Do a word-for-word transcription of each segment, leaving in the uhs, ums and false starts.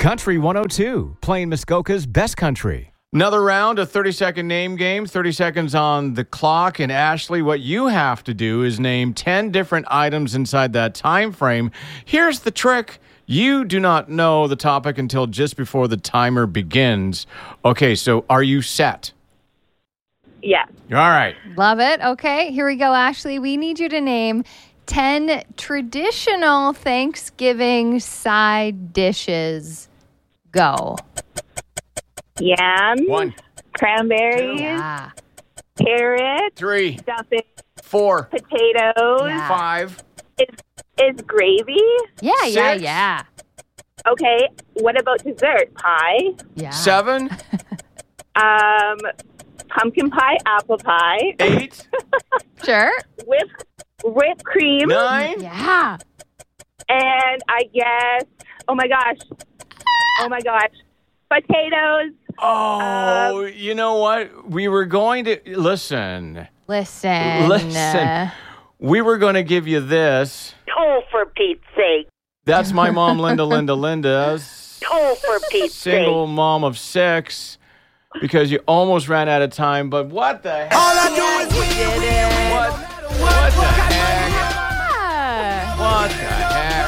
Country one oh two, playing Muskoka's best country. Another round of thirty-second name game, thirty seconds on the clock. And Ashley, what you have to do is name ten different items inside that time frame. Here's the trick. You do not know the topic until just before the timer begins. Okay, so are you set? Yeah. All right. Love it. Okay, here we go, Ashley. We need you to name ten traditional Thanksgiving side dishes. Go. Yam. One. Cranberries. Yeah. Carrots. Three. Stuffing. Four. Potatoes. Yeah. Five. Is, is gravy. Yeah, yeah, Six. yeah. Okay. What about dessert? Pie. Yeah. Seven. Um, pumpkin pie. Apple pie. Eight. Sure. Whipped, whipped cream. Nine. Yeah. And I guess, oh my gosh. Oh my gosh. Potatoes. Oh, you know what? We were going to... Listen. Listen. Listen. We were going to give you this. Oh, for Pete's sake. That's my mom, Linda, Linda, Linda. Oh, for Pete's Single mom of six. Because you almost ran out of time. But what the heck? All I do is win, win, win. What, what the heck? Yeah. What the heck?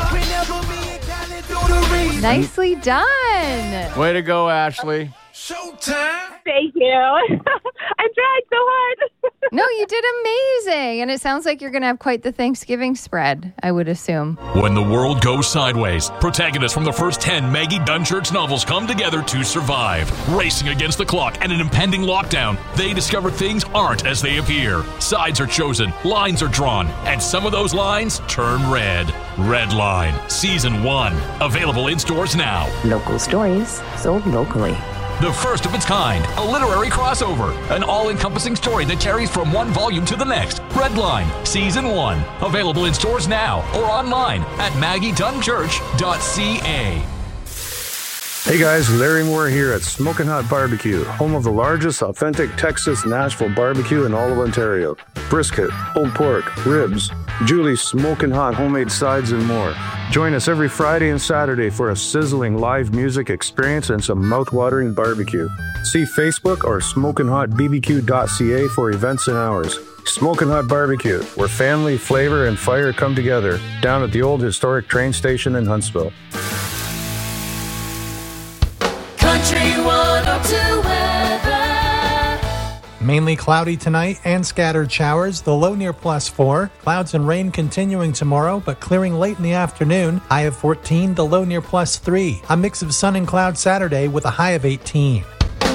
Nicely done. Way to go, Ashley. Showtime. Thank you. I tried so hard. No, you did amazing. And it sounds like you're going to have quite the Thanksgiving spread, I would assume. When the world goes sideways, protagonists from the first ten Maggie Dunchurch novels come together to survive. Racing against the clock and an impending lockdown, they discover things aren't as they appear. Sides are chosen, lines are drawn, and some of those lines turn red. Red Line, Season one. Available in stores now. Local stories sold locally. The first of its kind, a literary crossover, an all-encompassing story that carries from one volume to the next. Red Line, Season one. Available in stores now or online at maggie dunchurch dot c a. Hey guys, Larry Moore here at Smokin' Hot Barbecue, home of the largest authentic Texas Nashville barbecue in all of Ontario. Brisket, pulled pork, ribs, Julie's Smokin' Hot homemade sides and more. Join us every Friday and Saturday for a sizzling live music experience and some mouth-watering barbecue. See Facebook or smokin hot b b q dot c a for events and hours. Smokin' Hot Barbecue, where family, flavor, and fire come together, down at the old historic train station in Huntsville. Country one oh two weather. Mainly cloudy tonight and scattered showers. The low near plus four. Clouds and rain continuing tomorrow, but clearing late in the afternoon. High of fourteen, the low near plus three. A mix of sun and cloud Saturday with a high of eighteen.